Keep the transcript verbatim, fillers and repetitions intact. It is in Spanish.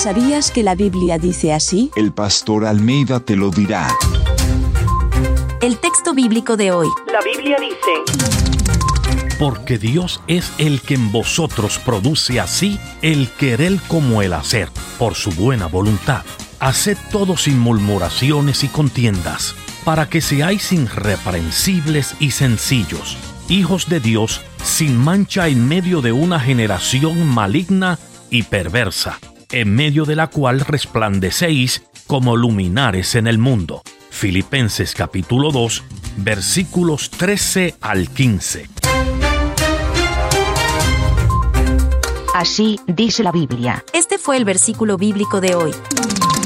¿Sabías que la Biblia dice así? El pastor Almeida te lo dirá. El texto bíblico de hoy. La Biblia dice: Porque Dios es el que en vosotros produce así el querer como el hacer, por su buena voluntad. Haced todo sin murmuraciones y contiendas, para que seáis irreprensibles y sencillos, hijos de Dios, sin mancha en medio de una generación maligna y perversa, en medio de la cual resplandecéis como luminares en el mundo. Filipenses capítulo dos, versículos trece al quince. Así dice la Biblia. Este fue el versículo bíblico de hoy.